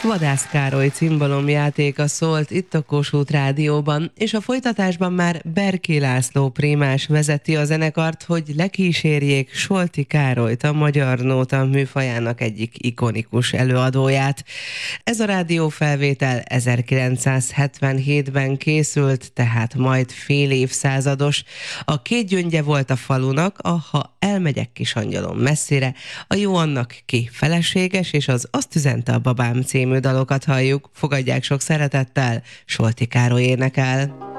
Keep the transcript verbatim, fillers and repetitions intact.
Vadász Károly cimbalomjátéka szólt itt a Kossuth Rádióban, és a folytatásban már Berki László prímás vezeti a zenekart, hogy lekísérjék Solti Károlyt, a magyar nóta műfajának egyik ikonikus előadóját. Ez a rádiófelvétel ezerkilencszázhetvenhétben készült, tehát majd fél évszázados. A két gyöngye volt a falunak, a Ha elmegyek kis angyalom messzire, a Jó annak ki feleséges, és az Azt üzente a babám című dalokat halljuk. Fogadják sok szeretettel, Solti Károly énekel.